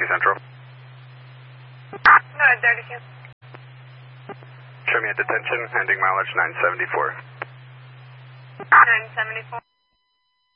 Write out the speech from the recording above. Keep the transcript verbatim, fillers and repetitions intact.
thirty-two Central. nine thirty-two. Show me at detention, ending mileage nine seventy-four. nine seventy-four.